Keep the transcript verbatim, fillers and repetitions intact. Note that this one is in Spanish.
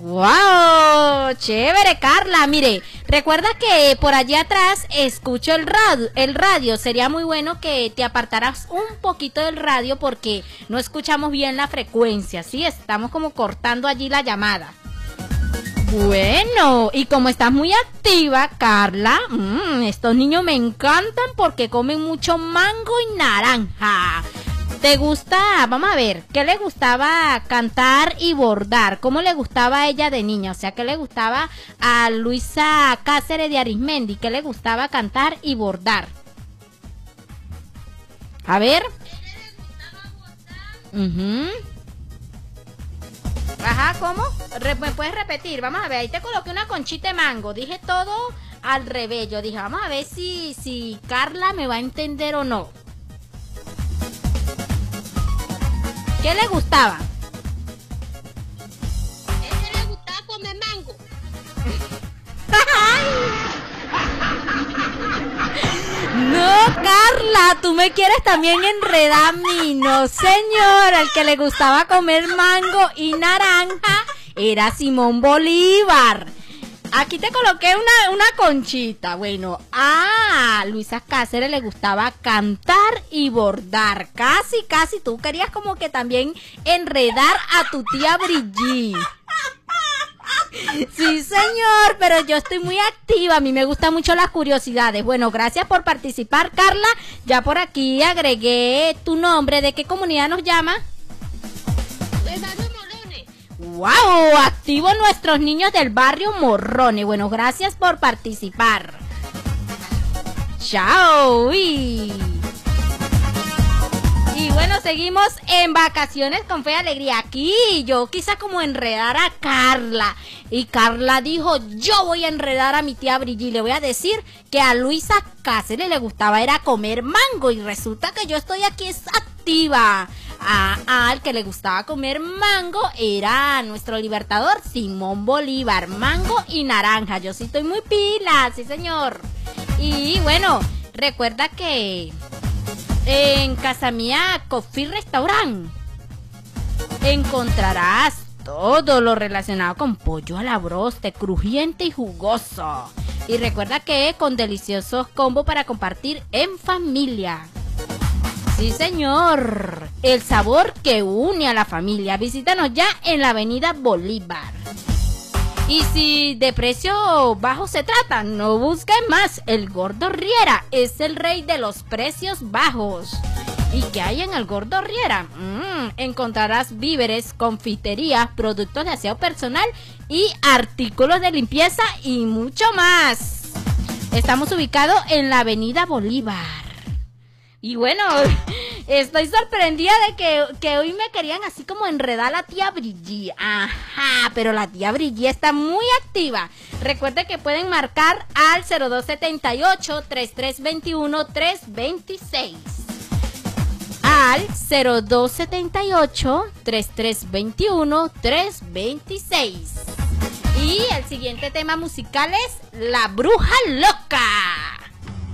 ¡Wow! Chévere, Carla. Mire, recuerda que por allí atrás escucho el radio, el radio. Sería muy bueno que te apartaras un poquito del radio porque no escuchamos bien la frecuencia, ¿sí? Estamos como cortando allí la llamada. Bueno, y como estás muy activa, Carla, mmm, estos niños me encantan porque comen mucho mango y naranja. ¿Te gusta? Vamos a ver, ¿qué le gustaba cantar y bordar? ¿Cómo le gustaba a ella de niña? O sea, ¿qué le gustaba a Luisa Cáceres de Arismendi? ¿Qué le gustaba cantar y bordar? A ver. Uh-huh. Ajá, ¿cómo? Re- ¿Me puedes repetir? Vamos a ver, ahí te coloqué una conchita de mango. Dije todo al revés. Yo dije, vamos a ver si, si Carla me va a entender o no. ¿Qué le gustaba? A ella le gustaba comer mango. No, Carla, tú me quieres también enredar a mí. No, señor, al que le gustaba comer mango y naranja era Simón Bolívar. Aquí te coloqué una, una conchita. Bueno, a Luisa Cáceres le gustaba cantar y bordar. Casi, casi tú querías como que también enredar a tu tía Brigitte. Sí, señor, pero yo estoy muy activa. A mí me gustan mucho las curiosidades. Bueno, gracias por participar, Carla. Ya por aquí agregué tu nombre. ¿De qué comunidad nos llama? El barrio Morrones. ¡Wow! Activo nuestros niños del barrio Morrones. Bueno, gracias por participar. ¡Chao! Uy. Y bueno, seguimos en Vacaciones con Fe y Alegría. Aquí yo quise como enredar a Carla. Y Carla dijo, yo voy a enredar a mi tía Brigitte. Le voy a decir que a Luisa Cáceres le gustaba era comer mango. Y resulta que yo estoy aquí es activa. A, a, al que le gustaba comer mango era nuestro libertador Simón Bolívar. Mango y naranja. Yo sí estoy muy pila, sí señor. Y bueno, recuerda que en Casa Mía Coffee Restaurant encontrarás todo lo relacionado con pollo a la broste, crujiente y jugoso. Y recuerda que con deliciosos combos para compartir en familia. Sí, señor. El sabor que une a la familia. Visítanos ya en la avenida Bolívar. Y si de precio bajo se trata, no busquen más. El Gordo Riera es el rey de los precios bajos. ¿Y qué hay en el Gordo Riera? Mm, encontrarás víveres, confitería, productos de aseo personal y artículos de limpieza y mucho más. Estamos ubicados en la avenida Bolívar. Y bueno, estoy sorprendida de que, que hoy me querían así como enredar a la tía Brigitte. Ajá, pero la tía Brigitte está muy activa. Recuerde que pueden marcar al cero dos setenta y ocho, treinta y tres veintiuno, trescientos veintiséis. Al cero dos setenta y ocho, treinta y tres veintiuno, trescientos veintiséis. Y el siguiente tema musical es La Bruja Loca.